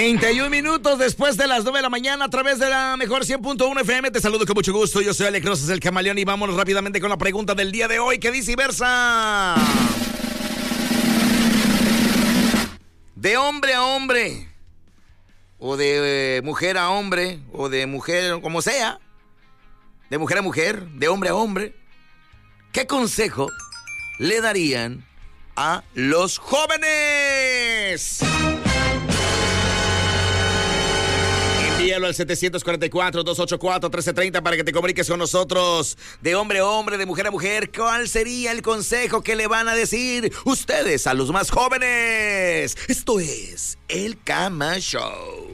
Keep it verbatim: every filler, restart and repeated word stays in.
treinta y un minutos después de las nueve de la mañana a través de la mejor cien punto uno F M. Te saludo con mucho gusto. Yo soy Alex Rosas, el Camaleón, y vámonos rápidamente con la pregunta del día de hoy, que dice y versa: de hombre a hombre, o de eh, mujer a hombre, o de mujer, como sea, de mujer a mujer, de hombre a hombre, ¿qué consejo le darían a los jóvenes? Envíalo al setecientos cuarenta y cuatro, doscientos ochenta y cuatro, trece treinta para que te comuniques con nosotros. De hombre a hombre, de mujer a mujer, ¿cuál sería el consejo que le van a decir ustedes a los más jóvenes? Esto es El Cama Show.